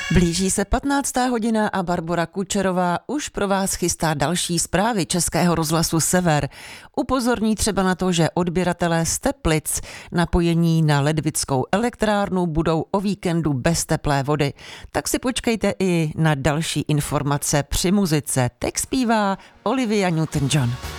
Blíží se 15. hodina a Barbora Kučerová už pro vás chystá další zprávy Českého rozhlasu Sever. Upozorní třeba na to, že odběratelé z Teplic napojení na Ledvickou elektrárnu budou o víkendu bez teplé vody. Tak si počkejte i na další informace při muzice. Text zpívá Olivia Newton-John.